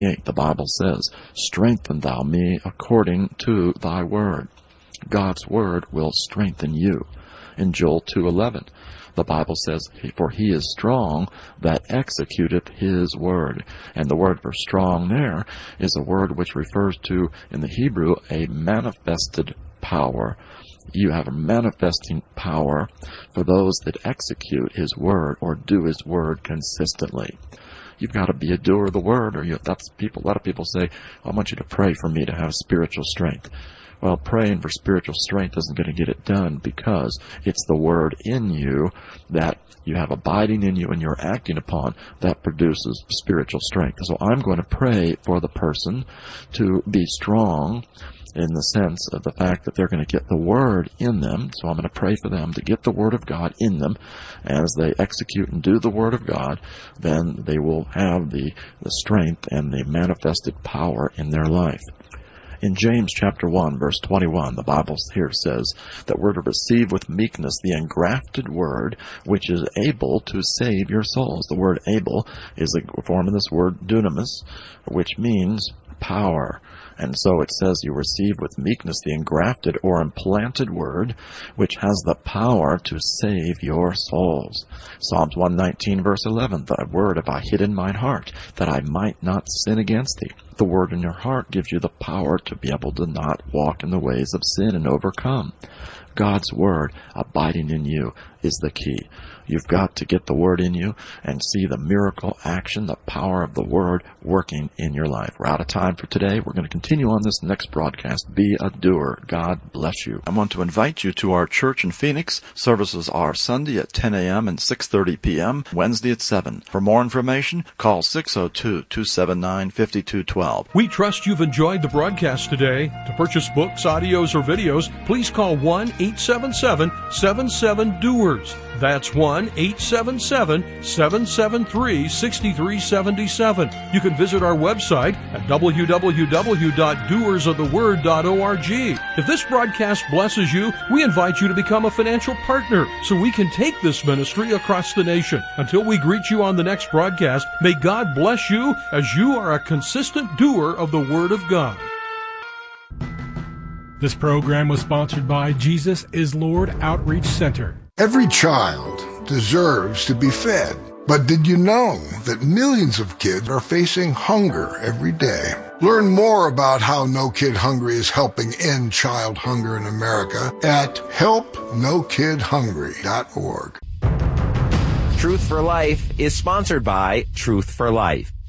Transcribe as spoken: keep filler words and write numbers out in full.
The Bible says, strengthen thou me according to thy word. God's word will strengthen you. In Joel two eleven, the Bible says, for he is strong that executeth his word. And the word for strong there is a word which refers to, in the Hebrew, a manifested power. You have a manifesting power for those that execute his word or do his word consistently. You've got to be a doer of the word, or you, that's people. A lot of people say, I want you to pray for me to have spiritual strength. Well, praying for spiritual strength isn't going to get it done, because it's the word in you that you have abiding in you and you're acting upon that produces spiritual strength. So I'm going to pray for the person to be strong in the sense of the fact that they're going to get the word in them. So I'm going to pray for them to get the word of God in them. As they execute and do the word of God, then they will have the, the strength and the manifested power in their life. In James chapter one, verse twenty-one, the Bible here says that we're to receive with meekness the engrafted word, which is able to save your souls. The word able is a form of this word dunamis, which means power. And so it says you receive with meekness the engrafted or implanted word, which has the power to save your souls. Psalms one nineteen, verse eleven, thy word have I hid in mine heart, that I might not sin against thee. The word in your heart gives you the power to be able to not walk in the ways of sin and overcome. God's word abiding in you is the key. You've got to get the word in you and see the miracle action, the power of the word working in your life. We're out of time for today. We're going to continue on this next broadcast. Be a doer. God bless you. I want to invite you to our church in Phoenix. Services are Sunday at ten a.m. and six thirty p.m., Wednesday at seven. For more information, call six oh two, two seven nine, five two one two. We trust you've enjoyed the broadcast today. To purchase books, audios, or videos, please call one eight seven seven, seven seven, doers. That's one eight seven seven, seven seven three, six three seven seven. You can visit our website at w w w dot doers of the word dot org. If this broadcast blesses you, we invite you to become a financial partner so we can take this ministry across the nation. Until we greet you on the next broadcast, may God bless you as you are a consistent doer of the Word of God. This program was sponsored by Jesus is Lord Outreach Center. Every child deserves to be fed. But did you know that millions of kids are facing hunger every day? Learn more about how No Kid Hungry is helping end child hunger in America at help no kid hungry dot org. Truth for Life is sponsored by Truth for Life.